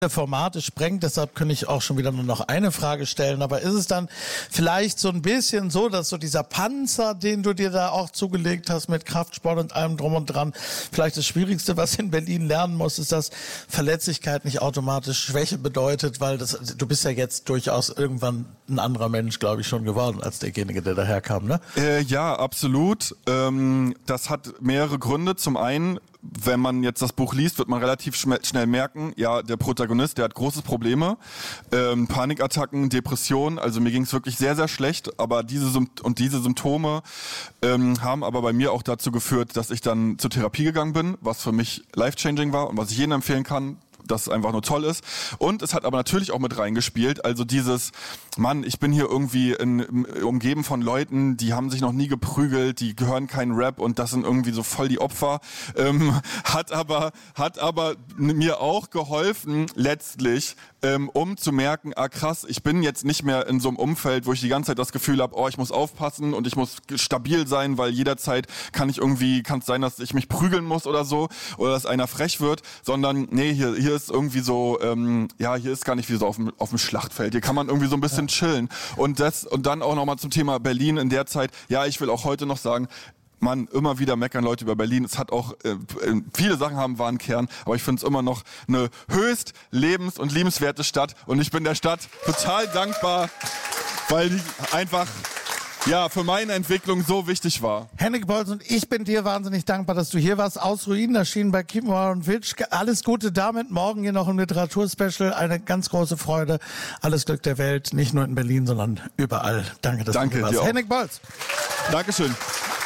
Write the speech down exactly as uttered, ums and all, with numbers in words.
Formate sprengt, deshalb kann ich auch schon wieder nur noch eine Frage stellen, aber ist es dann vielleicht so ein bisschen so, dass so dieser Panzer, den du dir da auch zugelegt hast mit Kraftsport und allem drum und dran, vielleicht das Schwierigste, was in Berlin lernen muss, ist, dass Verletzlichkeit nicht automatisch Schwäche bedeutet, weil das, du bist ja jetzt durchaus irgendwann ein anderer Mensch, glaube ich, schon geworden, als derjenige, der daherkam, ne? Äh, ja, absolut. Ähm, das hat mehrere Gründe. Zum einen, wenn man jetzt das Buch liest, wird man relativ schnell merken, ja, der Protagonist, der hat große Probleme, ähm, Panikattacken, Depressionen, also mir ging es wirklich sehr, sehr schlecht, aber diese Sympt- und diese Symptome ähm, haben aber bei mir auch dazu geführt, dass ich dann zur Therapie gegangen bin, was für mich life-changing war und was ich jedem empfehlen kann, dass es einfach nur toll ist. Und es hat aber natürlich auch mit reingespielt, also dieses, Mann, ich bin hier irgendwie in, umgeben von Leuten, die haben sich noch nie geprügelt, die gehören keinen Rap und das sind irgendwie so voll die Opfer, ähm, hat aber hat aber mir auch geholfen, letztlich, ähm, um zu merken, ah krass, ich bin jetzt nicht mehr in so einem Umfeld, wo ich die ganze Zeit das Gefühl habe, oh, ich muss aufpassen und ich muss stabil sein, weil jederzeit kann ich irgendwie, kann es sein, dass ich mich prügeln muss oder so, oder dass einer frech wird, sondern nee, hier hier ist irgendwie so, ähm, ja, hier ist gar nicht wie so auf dem, auf dem Schlachtfeld. Hier kann man irgendwie so ein bisschen ja. chillen. Und das, und dann auch nochmal zum Thema Berlin in der Zeit. Ja, ich will auch heute noch sagen, man, immer wieder meckern Leute über Berlin. Es hat auch, äh, viele Sachen haben wahren Kern, aber ich finde es immer noch eine höchst lebens- und liebenswerte Stadt. Und ich bin der Stadt total dankbar, weil die einfach, ja, für meine Entwicklung so wichtig war. Henrik Bolz, und ich bin dir wahnsinnig dankbar, dass du hier warst. Aus Ruinen erschienen bei Kiepenheuer und Witsch. Alles Gute damit. Morgen hier noch ein Literaturspecial. Eine ganz große Freude. Alles Glück der Welt. Nicht nur in Berlin, sondern überall. Danke, dass Danke, du hier warst. dir auch. Henrik Bolz. Dankeschön.